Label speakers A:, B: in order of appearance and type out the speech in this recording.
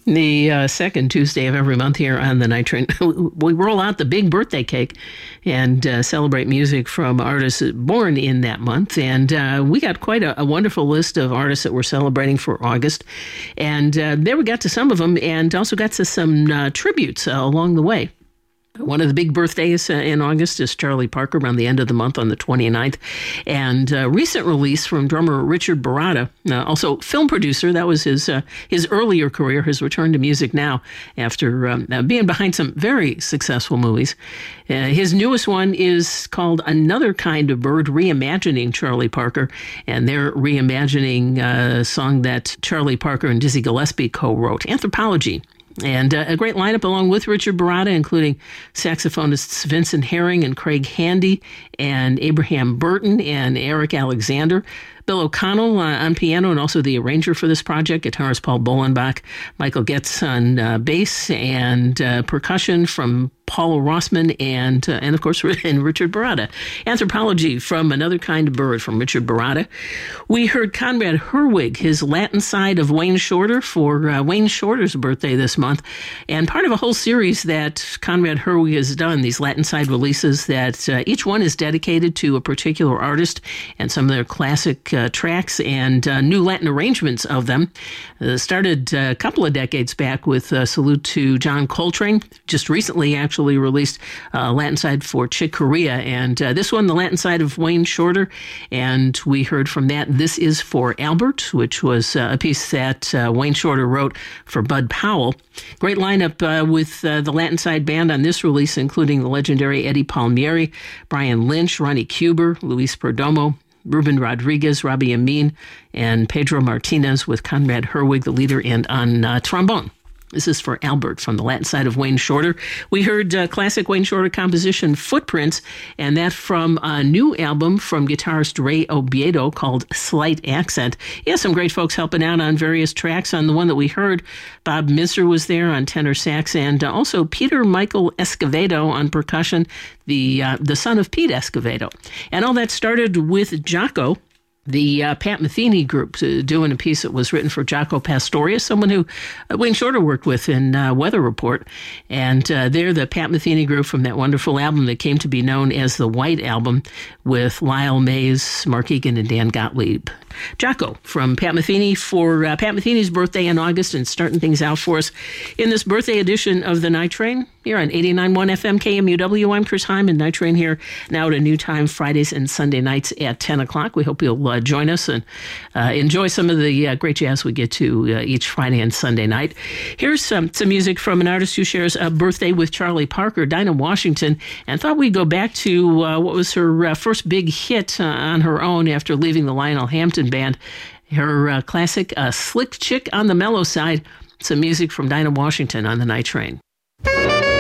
A: The second Tuesday of every month here on the Night Train, we roll out the big birthday cake and celebrate music from artists born in that month. And we got quite a wonderful list of artists that we're celebrating for August. And there we got to some of them and also got to some tributes along the way. One of the big birthdays in August is Charlie Parker around the end of the month on the 29th. And recent release from drummer Richard Baratta, also film producer. That was his earlier career, his return to music now after being behind some very successful movies. His newest one is called Another Kind of Bird, reimagining Charlie Parker. And they're reimagining a song that Charlie Parker and Dizzy Gillespie co-wrote, Anthropology. And a great lineup along with Richard Baratta, including saxophonists Vincent Herring and Craig Handy and Abraham Burton and Eric Alexander. Bill O'Connell on piano and also the arranger for this project, guitarist Paul Bolenbach, Michael Getz on bass and percussion from Paul Rossman and of course, Richard Baratta. Anthropology from Another Kind of Bird from Richard Baratta. We heard Conrad Herwig, his Latin side of Wayne Shorter for Wayne Shorter's birthday this month. And part of a whole series that Conrad Herwig has done, these Latin side releases that each one is dedicated to a particular artist and some of their classic tracks and new Latin arrangements of them. Started a couple of decades back with Salute to John Coltrane. Just recently actually released Latin side for Chick Corea. And this one, the Latin side of Wayne Shorter. And we heard from that, This Is for Albert, which was a piece that Wayne Shorter wrote for Bud Powell. Great lineup with the Latin side band on this release, including the legendary Eddie Palmieri, Brian Lynch, Ronnie Cuber, Luis Perdomo, Ruben Rodriguez, Robbie Amin, and Pedro Martinez with Conrad Herwig, the leader, and on trombone. This is for Albert from the Latin side of Wayne Shorter. We heard classic Wayne Shorter composition Footprints, and that from a new album from guitarist Ray Obiedo called Slight Accent. He has some great folks helping out on various tracks. On the one that we heard, Bob Minster was there on tenor sax, and also Peter Michael Escovedo on percussion, the son of Pete Escovedo. And all that started with Jaco, the Pat Metheny group, doing a piece that was written for Jaco Pastorius, someone who Wayne Shorter worked with in Weather Report. And they're the Pat Metheny group from that wonderful album that came to be known as the White Album with Lyle Mays, Mark Egan, and Dan Gottlieb. Jaco from Pat Metheny for Pat Metheny's birthday in August and starting things out for us in this birthday edition of the Night Train here on 89.1 FM KMUW. I'm Chris Hyman, Night Train here now at a new time, Fridays and Sunday nights at 10 o'clock. We hope you'll join us and enjoy some of the great jazz we get to each Friday and Sunday night. Here's some music from an artist who shares a birthday with Charlie Parker, Dinah Washington, and thought we'd go back to what was her first big hit on her own after leaving the Lionel Hampton Band. Her classic Slick Chick on the Mellow Side. Some music from Dinah Washington on the Night Train.